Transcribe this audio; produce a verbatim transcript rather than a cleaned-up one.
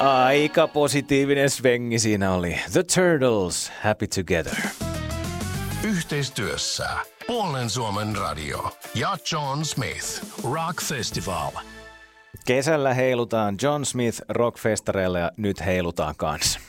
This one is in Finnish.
Aika positiivinen svengi siinä oli. The Turtles, Happy Together. Yhteistyössä Puolen Suomen radio ja John Smith Rock Festival. Kesällä heilutaan John Smith rockfestareilla ja nyt heilutaan kanssa.